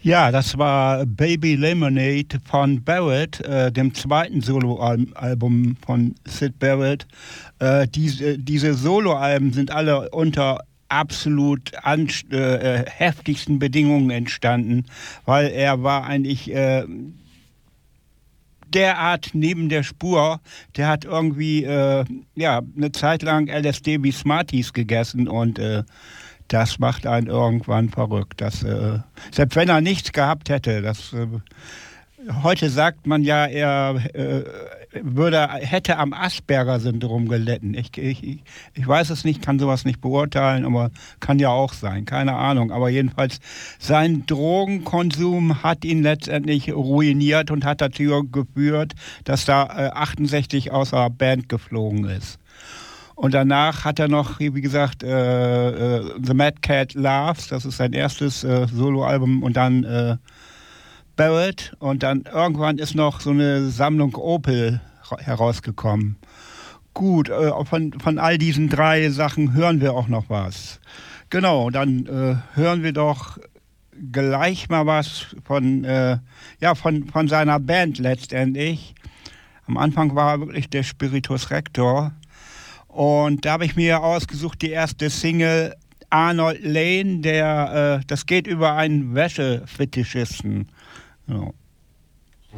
Ja, das war Baby Lemonade von Barrett, dem zweiten Soloalbum von Syd Barrett. Diese Soloalben sind alle unter absolut heftigsten Bedingungen entstanden, weil er war eigentlich derart neben der Spur. Der hat irgendwie ja eine Zeit lang LSD wie Smarties gegessen und das macht einen irgendwann verrückt. Selbst wenn er nichts gehabt hätte, heute sagt man ja, er hätte am Asperger-Syndrom gelitten. Ich weiß es nicht, kann sowas nicht beurteilen, aber kann ja auch sein, keine Ahnung. Aber jedenfalls, sein Drogenkonsum hat ihn letztendlich ruiniert und hat dazu geführt, dass da 68 außer Band geflogen ist. Und danach hat er noch, wie gesagt, The Mad Cat Laughs, das ist sein erstes Soloalbum, und dann Barrett, und dann irgendwann ist noch so eine Sammlung Opel herausgekommen. Gut, von all diesen drei Sachen hören wir auch noch was. Genau, dann hören wir doch gleich mal was von seiner Band letztendlich. Am Anfang war er wirklich der Spiritus Rector. Und da habe ich mir ausgesucht die erste Single Arnold Lane, das geht über einen Wäschefetischisten. Ja.